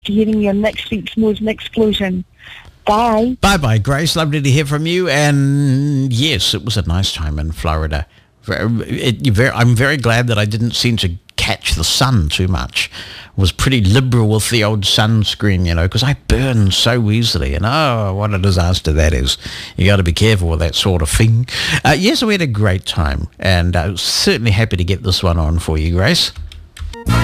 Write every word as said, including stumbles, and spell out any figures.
to hearing your next week's Mo's Mix Explosion. Bye. Bye-bye, Grace. Lovely to hear from you. And yes, it was a nice time in Florida. It, it, I'm very glad that I didn't seem to catch the sun too much. Was pretty liberal with the old sunscreen, you know, because I burn so easily. And oh, what a disaster that is. You got to be careful with that sort of thing. Uh, yes, we had a great time. And I was certainly happy to get this one on for you, Grace.